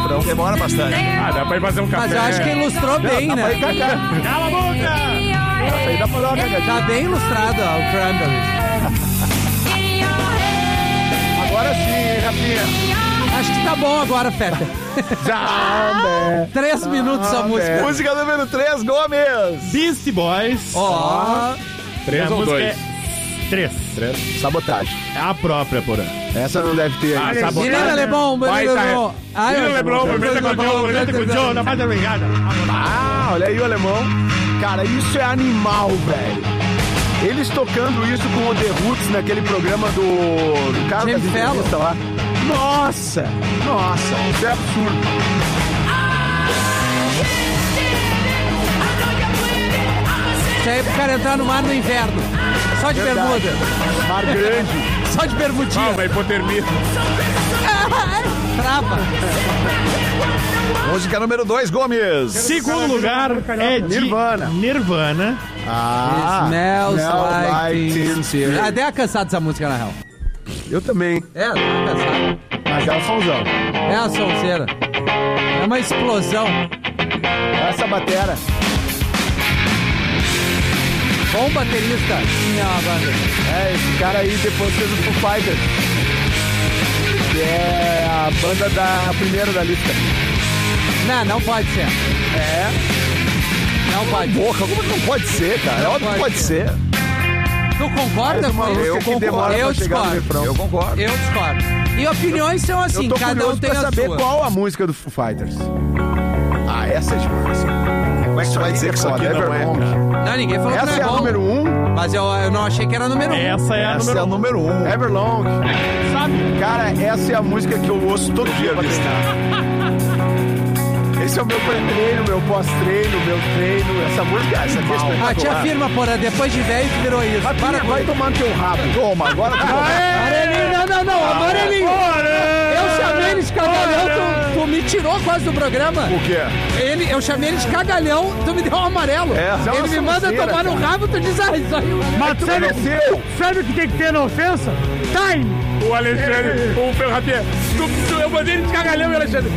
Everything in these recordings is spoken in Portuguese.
refrão. Demora bastante. Dá pra ir fazer um café. Mas eu acho que ilustrou bem, né? Cala a boca! Essa aí dá pra dar uma cagadinha. Tá bem ilustrado, ó, o Cranberries. Agora sim, Rafinha. Acho que tá bom agora, Feta. 3 minutos a música. Música número 3, Gomes. Beastie Boys. Ó. 3 ou 2? 3. Sabotagem. É a própria, Porã. Essa não deve ter. Menina Leblon, menina Leblon. Menina Leblon, apresenta com o Joe, na parte da brigada. Ah, olha aí o alemão. Cara, isso é animal, velho. Eles tocando isso com o The Roots naquele programa do cara da entrevista lá. Nossa, isso é absurdo. Isso aí é pro cara entrar no mar no inverno. Só de bermuda. Mar grande. Só de bermudinha. Calma, hipotermia. Trava. Música número 2, Gomes. Segundo lugar é de Nirvana. Smells like Teen Teen Spirit. Até a cansado dessa música, na real. Eu também. É, tá cansado. Mas é um somzão. É uma sonzeira. É uma explosão. Essa batera. Bom baterista. Tinha uma banda. É, esse cara aí depois fez o Foo Fighters. Que é a banda da primeira da lista. Não pode ser. É. Não pode. Porra, como que não pode ser, cara? É óbvio que pode ser. Tu concorda com isso? Eu concordo. Eu discordo. Eu concordo. Eu discordo. E opiniões são assim, Eu tô cada um curioso tem pra a saber sua. qual a música do Foo Fighters. Ah, essa é demais. Como é que você vai dizer que isso aqui não é, cara? Não, ninguém falou que Essa não é a bom. número 1. Mas eu não achei que era número 1. Essa é a número 1. Everlong. Sabe? Cara, essa é a música que eu ouço todo dia pra treinar. Esse é o meu pré-treino, meu pós-treino, meu treino. Essa música, essa aqui é espetacular. Te afirma, porra, depois de velho que virou isso. Para, vai tomar no teu rabo. Toma, agora tu Amarelinho, não, amarelinho. Eu chamei ele de cagalhão, tu me tirou quase do programa. O quê? Eu chamei ele de cagalhão, tu me deu um amarelo. Ele me manda tomar no rabo, tu diz, isso aí. Mas sabe o que tem que ter na ofensa? Time! O Alexandre, o Ferrapier. Eu mandei ele de cagalhão e o Alexandre.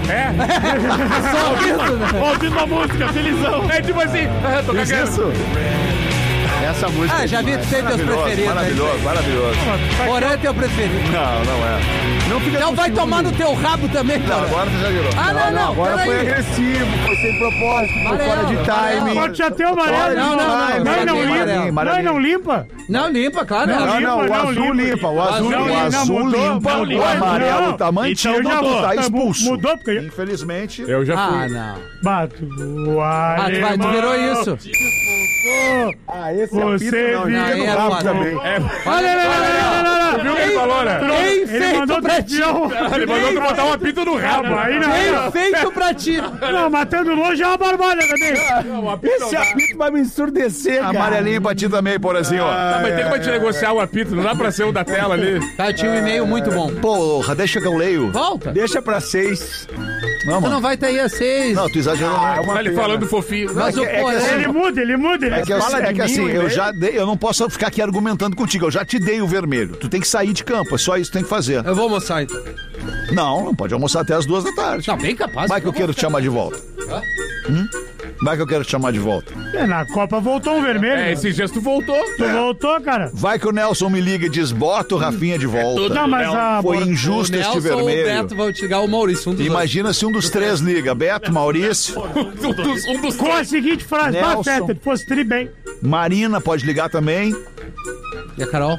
Só isso, né? Ouvindo uma música, felizão. É tipo assim, tô cagando. Isso? Essa música. Já vi que tem teus preferidos. Maravilhoso. Porã é teu preferido. Não é. Não fica Então vai tomar no teu rabo também, Não, Porã. agora você já virou. Não. Agora foi peraí. agressivo, foi sem propósito, foi fora de time. Pode já ter o amarelo. Não limpa. Não, limpa, claro. Não, o azul limpa. O azul limpa. O amarelo, o tamanho Então já tá expulso. Mudou porque... Infelizmente. Eu já fui. Não. Bato. Tu virou isso. Esse Você apito não, aí é bravo foda. também. Olha, Viu o que ele falou, né? Bem feito pra ti. Ele mandou tu botar um apito no rabo. Aí não. Bem feito pra ti. Não, matando longe é uma barbada também. Esse apito vai me ensurdecer, cara. Amarelinho pra ti também, Porazinho, ó. Tá, mas tem como a gente negociar o apito, não dá pra ser o da tela ali. Tá, tinha um e-mail muito bom. Porra, deixa que eu leio. Volta. Deixa pra 6. Não, Tu mano. não vai ter aí a 6. Não, tu exagerou. Tá ele falando fofinho. Mas o Porã... Ele muda. É que, fala de assim, mim, eu já dei, eu não posso ficar aqui argumentando contigo, eu já te dei o vermelho. Tu tem que sair de campo, é só isso que tem que fazer. Eu vou almoçar, então. Não pode almoçar até as 2 da tarde. Não, bem capaz. Vai que eu quero te chamar de volta. Vai que eu quero te chamar de volta. Na Copa voltou um vermelho. Esses dias tu voltou. Tu voltou, cara. Vai que o Nelson me liga e diz, bota o Rafinha de volta. Não, mas a... Foi injusto este O vermelho. Beto vai te ligar o Maurício, um dos Imagina se um dos 3 liga. Beto, Maurício, Um dos Com a seguinte frase, Nelson. Feta, tu fosse tri bem. Marina pode ligar também. dois. E a Carol?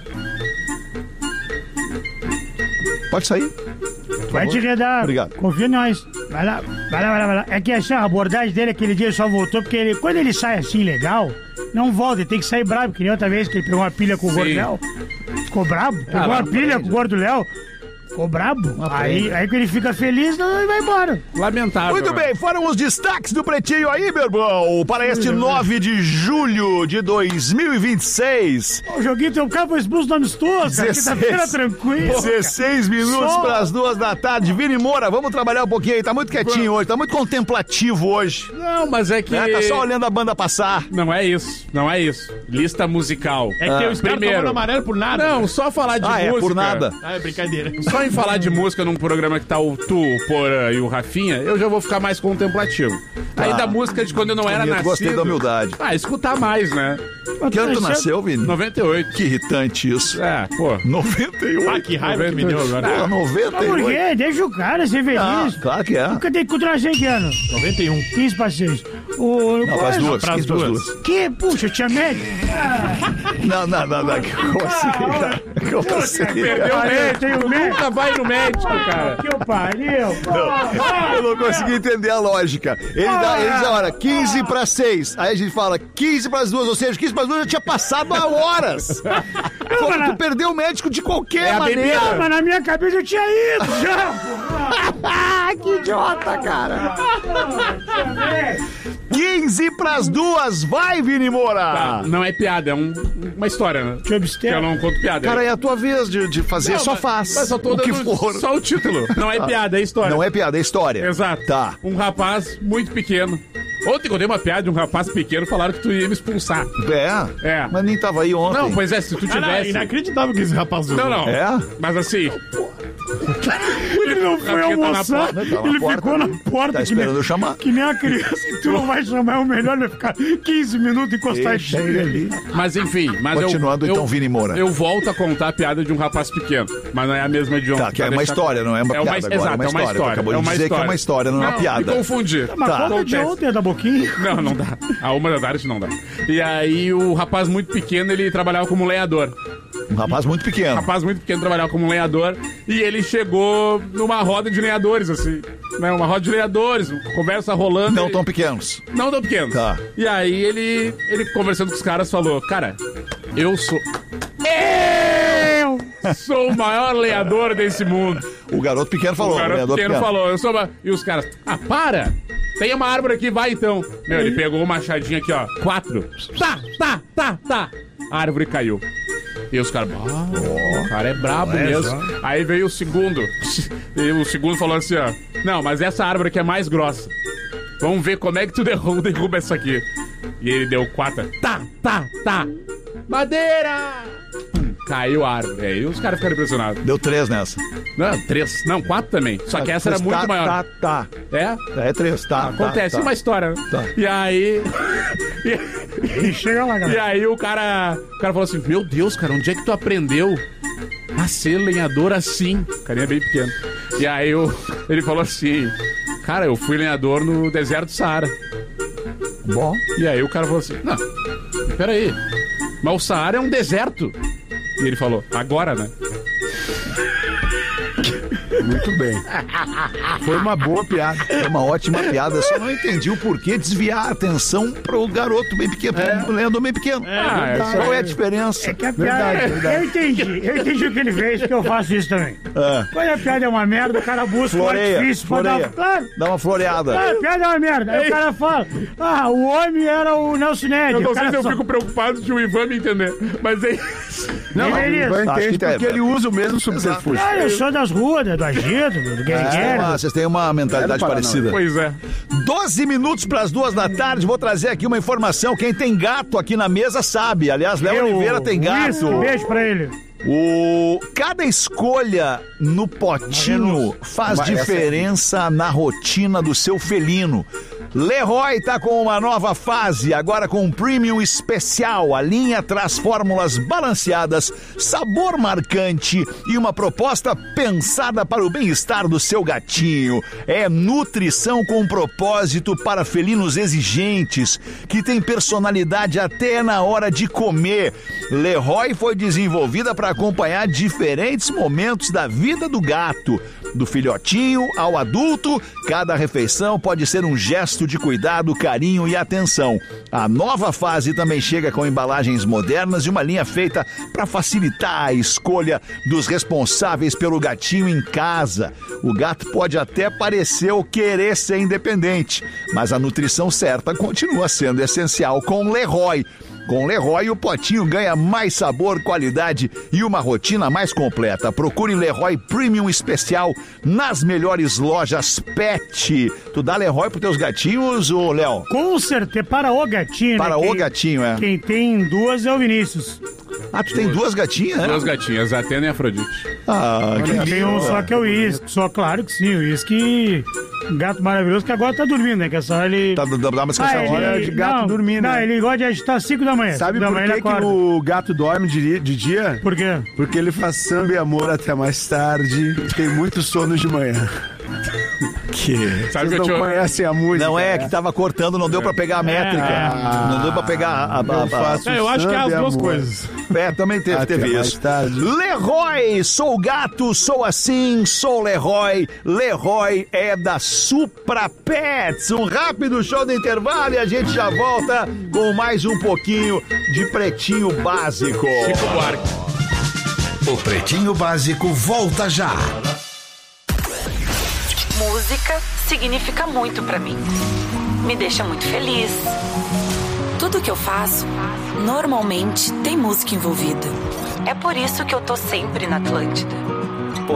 Pode sair. Vai te redar. Obrigado. Confia em nós. Vai lá. É que a abordagem dele aquele dia só voltou porque quando ele sai assim legal, não volta. Ele tem que sair bravo, que nem outra vez que ele pegou uma pilha com o Gordo Léo. Ficou brabo. Pegou uma pilha com o Gordo Léo. Ficou brabo. Aí que ele fica feliz, ele vai embora. Lamentável. Muito bem, foram os destaques do Pretinho aí, meu irmão, para este 9 de julho de 2026. O joguinho tem um cara foi expulso no amistoso, cara. Quinta-feira tranquilo. 16 minutos para as 2 da tarde. Vini Moura, vamos trabalhar um pouquinho aí. Tá muito quietinho hoje, tá muito contemplativo hoje. Não, mas é que... Tá só olhando a banda passar. Não é isso. Lista musical. É que os caras tomando amarelo por nada. Não, só falar de Ah, música. é por nada. Ah, é brincadeira. Só Só em falar de música num programa que tá o Tu, o Porã e o Rafinha, eu já vou ficar mais contemplativo. Aí da música de quando eu não era nascido... Gostei da humildade. Escutar mais, né? Que ano tu nasceu, Vini? 98. Que irritante isso. 98. Que raiva que me deu agora. Pô, 98. Mas por quê? Deixa o cara ser feliz. Claro que é. Nunca tem que nascer em que ano? 91. 15 para 6. Não, pras duas. 15 pras duas. Que? Puxa, tinha médico? Não. Como assim? Perdeu o médico. Nunca vai no médico, cara. Que pariu. Eu não consegui entender a lógica. Ele diz, olha, 15 para 6. Aí a gente fala 15 para as duas, ou seja, 15 para as duas já tinha passado há horas. Tu perdeu o médico de qualquer maneira. Não, mas na minha cabeça eu tinha ido já. Que idiota, cara. 15 para as duas, vai, Vini Moura. Tá, não é piada, é uma história, né? Te obstei. Que eu não conto piada. Cara, é a tua vez de fazer, só faz. Mas só tô o que dando for. só o título. Não é piada, é história. Não é piada, é história. Exato. Tá. Um rapaz muito pequeno. Ontem eu dei uma piada de um rapaz pequeno, falaram que tu ia me expulsar. É? Mas nem tava aí ontem. Não, pois é, se tu tivesse... Inacreditável que esse rapaz usou. Não. É? Mas assim... Ele não foi almoçar, ele ficou na porta. Tá esperando eu chamar. Que nem a criança, e tu não vai chamar, é o melhor vai ficar 15 minutos encostar ele ali. Mas enfim, Continuando, então, Vini Moura. Eu volto a contar a piada de um rapaz pequeno, mas não é a mesma de ontem. Tá, que é uma história, não é uma piada agora. Exato, é uma história. Tu acabou de dizer que é uma história, não é uma piada. Me confundi. Mas conta de ontem, é da boquinha. Não dá. A 1h não dá. E aí o rapaz muito pequeno, ele trabalhava como lenhador. Um rapaz muito pequeno. Trabalhava como lenhador e ele chegou numa roda de lenhadores, assim. Né? Uma roda de lenhadores, conversa rolando. Não tão pequenos. Não tão pequenos. Tá. E aí ele conversando com os caras falou, cara, eu sou o maior lenhador desse mundo. O garoto pequeno falou. O garoto pequeno falou, eu sou... E os caras, para! Tem uma árvore aqui, vai então. Meu, ele pegou o machadinho aqui, ó. 4. Tá. A árvore caiu. E os caras, o cara é brabo mesmo. Aí veio o segundo. E o segundo falou assim, ó. Não, mas essa árvore aqui é mais grossa. Vamos ver como é que tu derruba essa aqui. E ele deu 4. Tá. Madeira! Caiu a árvore. Aí os caras ficaram impressionados. Deu 3 nessa. Não, 3. Não, 4 também. Só que essa era muito maior. Tá. É? É 3, tá. Acontece, uma história, né? Tá. E aí... E chega lá, galera. E aí o cara falou assim, meu Deus, cara, onde é que tu aprendeu a ser lenhador assim? O carinha é bem pequeno. E aí ele falou assim, cara, eu fui lenhador no deserto do Saara. Bom. E aí o cara falou assim, não, peraí, mas o Saara é um deserto. E ele falou, agora, né? Muito bem. Foi uma boa piada. Foi uma ótima piada. Eu só não entendi o porquê desviar a atenção pro garoto bem pequeno, pro lenhador bem pequeno. Qual é a diferença? É que a piada... Eu entendi o que ele fez, porque eu faço isso também. Quando a piada é uma merda, o cara busca um artifício pra dar... Claro. Dá uma floreada. A piada é uma merda. Aí o cara fala, o homem era o Nelson Ned. Eu não sei se eu fico preocupado de o Ivan me entender. Mas aí... Não, mas o Ivan entende porque ele usa o mesmo subterfúgio. Eu sou das ruas, do agito, do guerreiro. Vocês têm uma mentalidade parecida. Pois é. 12 minutos para as 2 da tarde. Vou trazer aqui uma informação. Quem tem gato aqui na mesa sabe. Aliás, Léo Oliveira tem gato. Isso, beijo pra ele. Cada escolha no potinho faz diferença na rotina do seu felino. Leroy tá com uma nova fase, agora com um Premium Especial. A linha traz fórmulas balanceadas, sabor marcante e uma proposta pensada para o bem-estar do seu gatinho. É nutrição com propósito para felinos exigentes, que tem personalidade até na hora de comer. Leroy foi desenvolvida para acompanhar diferentes momentos da vida do gato. Do filhotinho ao adulto, cada refeição pode ser um gesto de cuidado, carinho e atenção. A nova fase também chega com embalagens modernas e uma linha feita para facilitar a escolha dos responsáveis pelo gatinho em casa. O gato pode até parecer ou querer ser independente, mas a nutrição certa continua sendo essencial com Leroy. Com Leroy, o potinho ganha mais sabor, qualidade e uma rotina mais completa. Procure Leroy Premium Especial nas melhores lojas pet. Tu dá Leroy pros teus gatinhos, ô Léo? Com certeza, para o gatinho. Para né? o gatinho, é. Quem tem duas é o Vinícius. Ah, tu tem duas gatinhas, né? Duas gatinhas, Atena e Afrodite. Ah, que Eu tenho um lindo. só que é o uísque. Só, claro que sim, o uísque. Gato maravilhoso, que agora tá dormindo, né? Que essa hora ele. Tá, mas com essa hora de gato dormindo, Não, né? ele gosta de agitar 5 da manhã. Sabe 5 da por manhã ele que acorda. o gato dorme de dia? Por quê? Porque ele faz samba e amor até mais tarde. Tem muito sono de manhã. Que... Sabe Vocês que eu não te... conhecem a música. Não é que tava cortando, não deu pra pegar a métrica. Não deu pra pegar Eu faço Eu acho que é as samba e duas amor. coisas. Também teve Até mais isso. tarde. Leroy, sou gato, sou assim, sou Leroy. Leroy é da Supra Pets. Um rápido show do intervalo e a gente já volta com mais um pouquinho de Pretinho Básico. Chico Buarque. O Pretinho Básico volta já. Música significa muito pra mim. Me deixa muito feliz. Tudo que eu faço, normalmente tem música envolvida. É por isso que eu tô sempre na Atlântida.